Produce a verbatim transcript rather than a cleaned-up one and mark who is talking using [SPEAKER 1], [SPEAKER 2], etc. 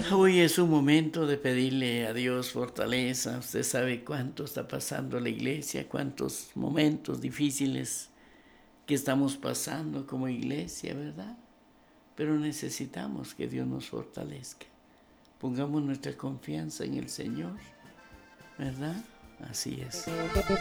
[SPEAKER 1] Hoy es un momento de pedirle a Dios fortaleza. Usted sabe cuánto está pasando la iglesia, cuántos momentos difíciles que estamos pasando como iglesia, ¿verdad? Pero necesitamos que Dios nos fortalezca. Pongamos nuestra confianza en el Señor, ¿verdad? Así es.